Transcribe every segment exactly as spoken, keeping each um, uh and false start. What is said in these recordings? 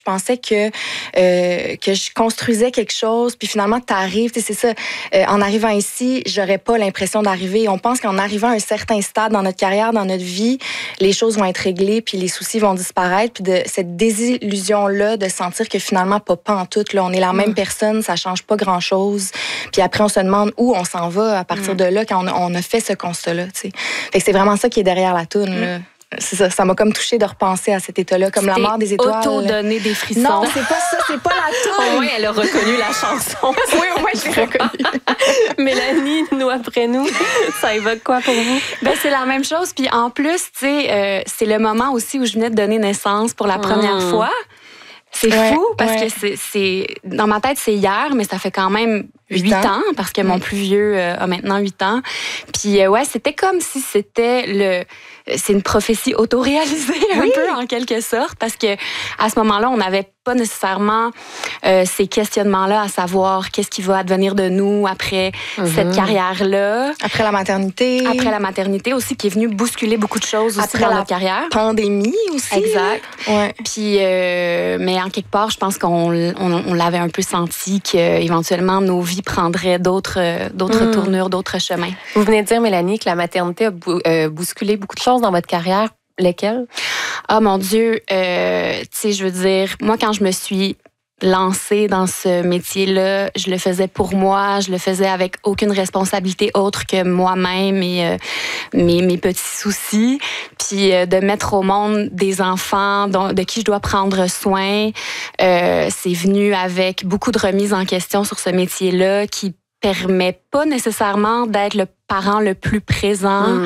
Je pensais que euh, que je construisais quelque chose, puis finalement, tu arrives, c'est ça. Euh, en arrivant ici, j'aurais pas l'impression d'arriver. On pense qu'en arrivant à un certain stade dans notre carrière, dans notre vie, les choses vont être réglées, puis les soucis vont disparaître, puis de cette désillusion-là de sentir que finalement, pas, pas en tout, là, on est la même mmh. personne, ça change pas grand-chose. Puis après, on se demande où on s'en va à partir mmh. de là, quand on a, on a fait ce constat-là. T'sais. Fait que c'est vraiment ça qui est derrière la toune, mmh. là. C'est ça, ça m'a comme touchée de repenser à cet état-là, comme la mort des étoiles. Auto-donner des frissons. Non, c'est pas ça, c'est pas la toune. Au moins, elle a reconnu la chanson. Oui, au moins, je l'ai reconnue. Mélanie, nous après nous, ça évoque quoi pour vous? Ben, c'est la même chose. Puis en plus, tu sais, euh, c'est le moment aussi où je venais de donner naissance pour la première mmh. fois. C'est ouais, fou parce ouais. que c'est, c'est... Dans ma tête, c'est hier, mais ça fait quand même huit ans. ans parce que mmh. mon plus vieux euh, a maintenant huit ans. Puis euh, ouais, c'était comme si c'était le... C'est une prophétie autoréalisée un oui. peu, en quelque sorte, parce que à ce moment-là, on n'avait pas nécessairement euh, ces questionnements-là à savoir qu'est-ce qui va advenir de nous après mm-hmm. cette carrière-là. Après la maternité. Après la maternité aussi, qui est venue bousculer beaucoup de choses aussi après dans la notre carrière. Pandémie aussi. Exact. Ouais. Puis, euh, mais en quelque part, je pense qu'on on, on l'avait un peu senti qu'éventuellement, nos vies prendraient d'autres, d'autres mm. tournures, d'autres chemins. Vous venez de dire, Mélanie, que la maternité a bou- euh, bousculé beaucoup de choses dans votre carrière. Lesquelles? Ah, mon Dieu, euh, tu sais, je veux dire, moi, quand je me suis lancée dans ce métier-là, je le faisais pour moi, je le faisais avec aucune responsabilité autre que moi-même et euh, mes, mes petits soucis. Puis euh, de mettre au monde des enfants dont, de qui je dois prendre soin, euh, c'est venu avec beaucoup de remises en question sur ce métier-là qui permet pas nécessairement d'être le parent le plus présent. Mmh.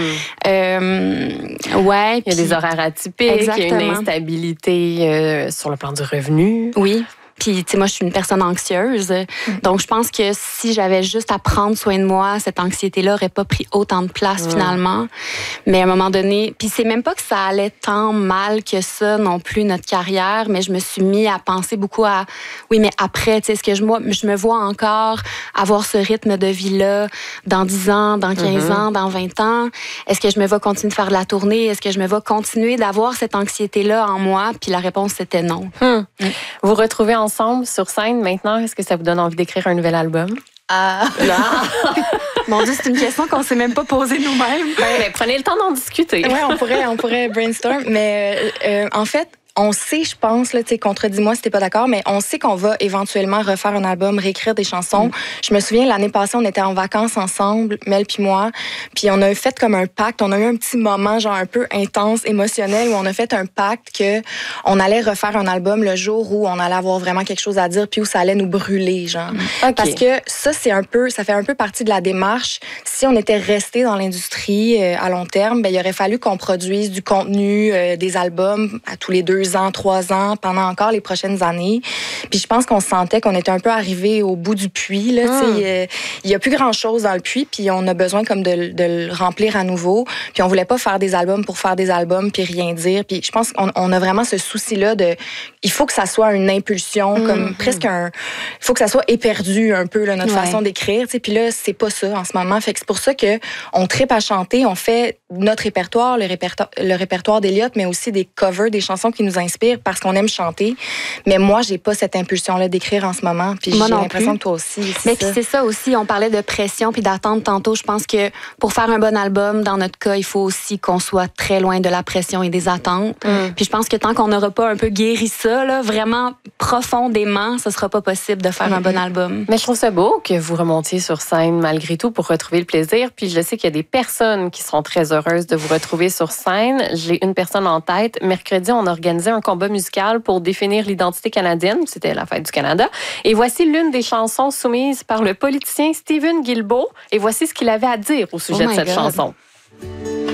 Euh, ouais. Il y a des horaires atypiques, exactement. Il y a une instabilité euh, sur le plan du revenu. Oui. Puis, tu sais, moi, je suis une personne anxieuse. Mm. Donc, je pense que si j'avais juste à prendre soin de moi, cette anxiété-là n'aurait pas pris autant de place, mm. finalement. Mais à un moment donné, puis c'est même pas que ça allait tant mal que ça non plus, notre carrière, mais je me suis mis à penser beaucoup à, oui, mais après, tu sais, est-ce que je, moi, je me vois encore avoir ce rythme de vie-là dans dix ans, dans quinze mm-hmm. ans, dans vingt ans? Est-ce que je me vais continuer de faire de la tournée? Est-ce que je me vais continuer d'avoir cette anxiété-là en moi? Puis la réponse, c'était non. Mm. Mm. Vous retrouvez ensemble sur scène maintenant. Est-ce que ça vous donne envie d'écrire un nouvel album? Ah! Mon Dieu, c'est une question qu'on ne s'est même pas posée nous-mêmes. Ouais, mais prenez le temps d'en discuter. Oui, on pourrait, on pourrait brainstorm. Mais euh, euh, en fait, on sait, je pense, là, tu sais, contredis-moi si t'es pas d'accord, mais on sait qu'on va éventuellement refaire un album, réécrire des chansons. Mm. Je me souviens, l'année passée, on était en vacances ensemble, Mel puis moi, puis on a fait comme un pacte. On a eu un petit moment, genre un peu intense, émotionnel, où on a fait un pacte que on allait refaire un album le jour où on allait avoir vraiment quelque chose à dire, puis où ça allait nous brûler, genre. Mm. Okay. Parce que ça, c'est un peu, ça fait un peu partie de la démarche. Si on était resté dans l'industrie euh, à long terme, ben il aurait fallu qu'on produise du contenu, euh, des albums à tous les deux ans, trois ans, pendant encore les prochaines années. Puis je pense qu'on se sentait qu'on était un peu arrivé au bout du puits. Là, mm. euh, il y a plus grand-chose dans le puits, puis on a besoin comme de, de le remplir à nouveau. Puis on voulait pas faire des albums pour faire des albums puis rien dire. Puis je pense qu'on on a vraiment ce souci-là de... Il faut que ça soit une impulsion, mm. comme presque un... Il faut que ça soit éperdu un peu, là, notre ouais. façon d'écrire. Puis là, c'est pas ça en ce moment. Fait que c'est pour ça qu'on tripe à chanter, on fait notre répertoire, le répertoire, le répertoire d'Eliott, mais aussi des covers, des chansons qui nous inspirent parce qu'on aime chanter. Mais moi, j'ai pas cette impulsion-là d'écrire en ce moment. Puis moi j'ai non l'impression plus. que toi aussi. C'est mais puis c'est ça aussi, on parlait de pression puis d'attente tantôt. Je pense que pour faire un bon album, dans notre cas, il faut aussi qu'on soit très loin de la pression et des attentes. Mm. Puis je pense que tant qu'on n'aura pas un peu guéri ça, là, vraiment profondément, ce sera pas possible de faire mm-hmm. un bon album. Mais je trouve ça beau que vous remontiez sur scène malgré tout pour retrouver le plaisir. Puis je sais qu'il y a des personnes qui seront très heureuses de vous retrouver sur scène. J'ai une personne en tête. Mercredi, on a organisé un combat musical pour définir l'identité canadienne. C'était la fête du Canada. Et voici l'une des chansons soumises par le politicien Stephen Guilbeault. Et voici ce qu'il avait à dire au sujet oh de cette God. chanson.